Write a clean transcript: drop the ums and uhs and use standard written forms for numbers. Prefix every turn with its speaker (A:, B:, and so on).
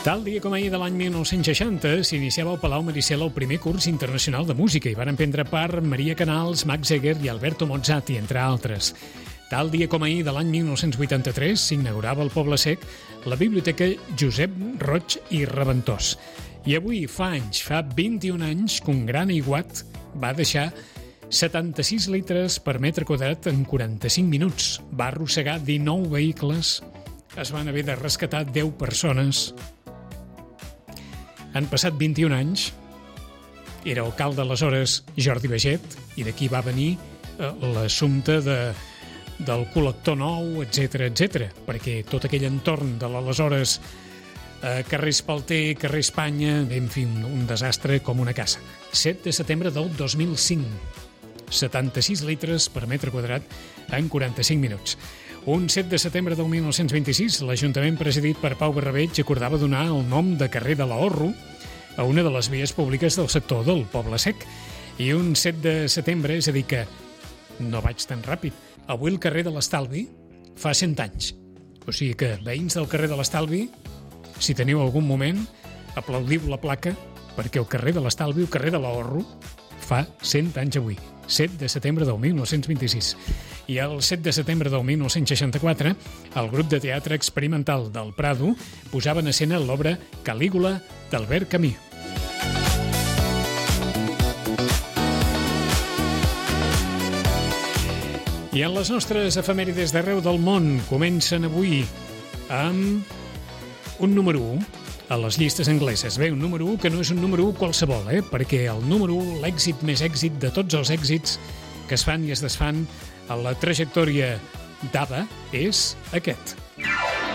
A: Tal dia com ahir de l'any 1960 s'iniciava al Palau Maricel el primer curs internacional de música i van prendre part Maria Canals, Max Reger i Alberto Mozzati, entre altres. Tal dia com ahir de l'any 1983 s'inaugurava al Poble Sec la Biblioteca Josep Roig i Reventós. I avui fa 21 anys, que un gran aiguat va deixar 76 litres per metre quadrat en 45 minuts. Va arrossegar 19 vehicles, es van haver de rescatar 10 persones. Han passat 21 anys, era alcalde aleshores Jordi Baget, i d'aquí va venir l'assumpte del col·lector nou, etc, perquè tot aquell entorn de l'aleshores carrer Espalter, carrer Espanya, en fi, un desastre com una casa. 7 de setembre del 2005, 76 litres per metre quadrat en 45 minuts. Un 7 de setembre del 1926, l'Ajuntament presidit per Pau Barrabetx acordava donar el nom de carrer de l'Ahorro a una de les vies públiques del sector del Poble Sec. I un 7 de setembre, és a dir que no vaig tan ràpid, avui el carrer de l'Estalvi fa 100 anys. O sigui que, veïns del carrer de l'Estalvi, si teniu algun moment, aplaudiu la placa perquè el carrer de l'Estalvi, el carrer de l'Ahorro, fa 100 anys avui. 7 de setembre del 1926. I el 7 de setembre del 1964, el grup de teatre experimental del Prado posava en escena l'obra Calígula d'Albert Camus. I en les nostres efemèrides d'arreu del món comencen avui amb un número 1 a les llistes angleses. Bé, un número 1 que no és un número 1 qualsevol, perquè el número 1, l'èxit més èxit de tots els èxits que es fan i es desfan a la trajectòria d'ABBA és aquest.